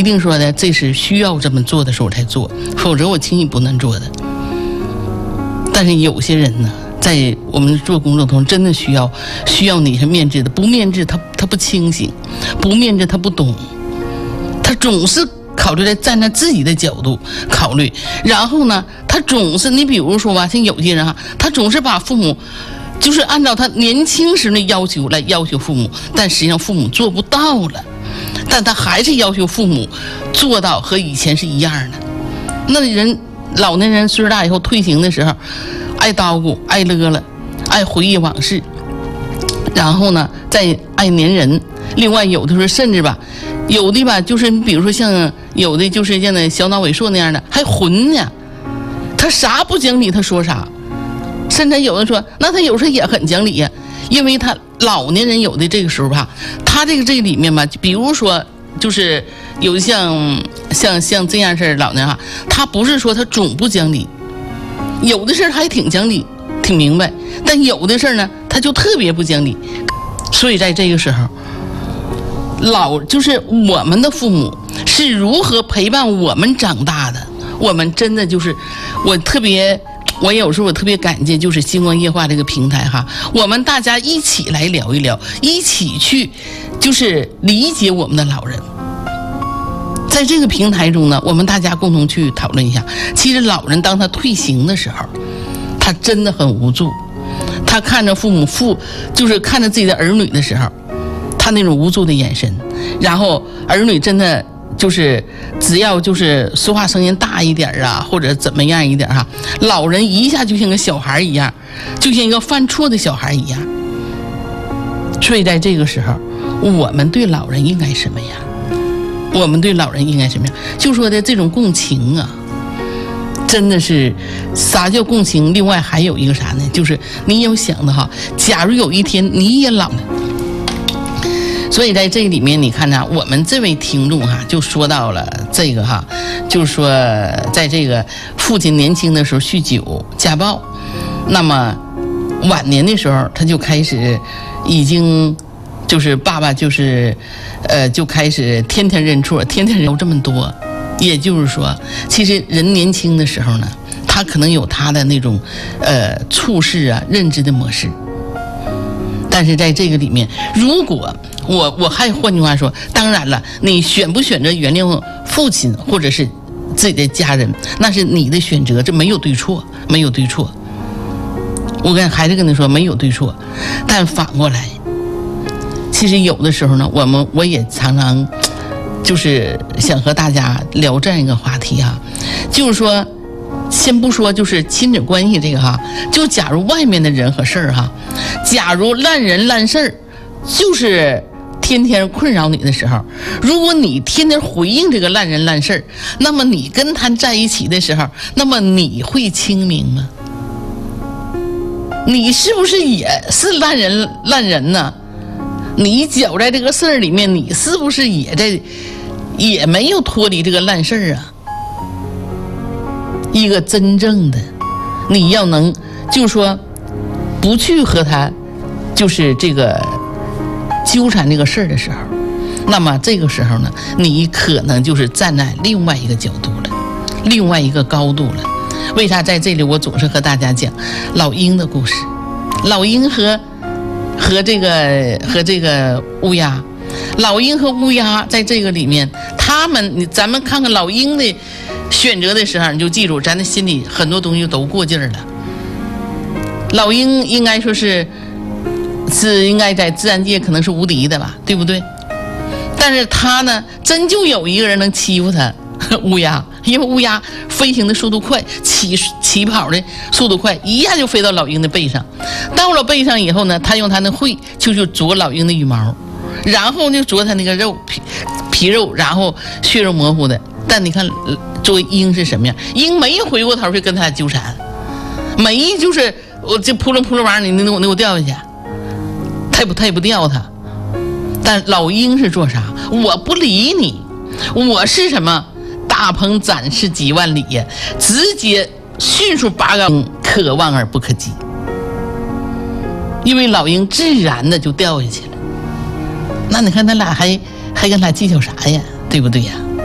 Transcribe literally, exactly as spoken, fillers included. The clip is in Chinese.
一定说的这是需要这么做的时候才做，否则我轻易不能做的。但是有些人呢，在我们做工作中真的需要需要你是面质的，不面质他他不清醒，不面质他不懂，他总是考虑在站在自己的角度考虑，然后呢，他总是你比如说吧，像有些人哈，他总是把父母就是按照他年轻时的要求来要求父母，但实际上父母做不到了，但他还是要求父母做到和以前是一样的。那人老年人岁数大以后退行的时候，爱叨咕，爱乐了，爱回忆往事，然后呢，再爱粘人。另外有的时候甚至吧，有的吧就是比如说像有的就是像那小脑萎缩那样的，还混呢，他啥不讲理他说啥。甚至有人说，那他有时候也很讲理呀，因为他老年人有的这个时候吧，他这个这里面吧，比如说就是有像像像这样事儿老年哈，他不是说他总不讲理，有的事儿还挺讲理，挺明白，但有的事儿呢，他就特别不讲理。所以在这个时候，老就是我们的父母是如何陪伴我们长大的，我们真的就是我特别。我有时候我特别感谢，就是星光夜话这个平台哈，我们大家一起来聊一聊，一起去就是理解我们的老人。在这个平台中呢，我们大家共同去讨论一下，其实老人当他退行的时候，他真的很无助，他看着父母父就是看着自己的儿女的时候，他那种无助的眼神，然后儿女真的就是只要就是说话声音大一点啊，或者怎么样一点哈，老人一下就像个小孩一样，就像一个犯错的小孩一样。所以在这个时候，我们对老人应该什么呀？我们对老人应该什么呀？就说的这种共情啊，真的是啥叫共情？另外还有一个啥呢？就是你有想的哈，假如有一天你也老了。所以在这里面你看呢，我们这位听众哈就说到了这个哈，就是说在这个父亲年轻的时候酗酒家暴，那么晚年的时候他就开始已经就是爸爸就是呃就开始天天认错，天天认这么多。也就是说，其实人年轻的时候呢，他可能有他的那种呃处事啊认知的模式，但是在这个里面，如果我我还换句话说，当然了，你选不选择原谅父亲或者是自己的家人，那是你的选择，这没有对错，没有对错。我跟还是跟他说没有对错，但反过来，其实有的时候呢，我们我也常常就是想和大家聊这样一个话题哈，就是说，先不说就是亲子关系这个哈，就假如外面的人和事儿哈，假如烂人烂事儿，就是天天困扰你的时候，如果你天天回应这个烂人烂事儿，那么你跟他在一起的时候，那么你会清明吗？你是不是也是烂人烂人呢？你搅在这个事儿里面，你是不是也在也没有脱离这个烂事儿啊？一个真正的你要能就是说不去和他就是这个纠缠这个事儿的时候，那么这个时候呢，你可能就是站在另外一个角度了，另外一个高度了。为啥在这里我总是和大家讲老鹰的故事？老鹰和和这个和这个乌鸦，老鹰和乌鸦在这个里面，他们咱们看看老鹰的选择的时候，你就记住，咱的心里很多东西都过劲儿了。老鹰应该说是是应该在自然界可能是无敌的吧，对不对？但是他呢，真就有一个人能欺负他，乌鸦，因为乌鸦飞行的速度快，起起跑的速度快，一下就飞到老鹰的背上。到了背上以后呢，他用他的喙就就啄老鹰的羽毛，然后就啄他那个肉皮皮肉，然后血肉模糊的。但你看，作为鹰是什么样？鹰没回过头去跟他纠缠，没就是我这扑棱扑棱玩意儿，你你给我你给我掉下去，他也不他也不掉他。但老鹰是做啥？我不理你，我是什么？大鹏展翅几万里呀，直接迅速拔高，可望而不可及。因为老鹰自然的就掉下去了，那你看他俩还还跟他计较啥呀？对不对呀？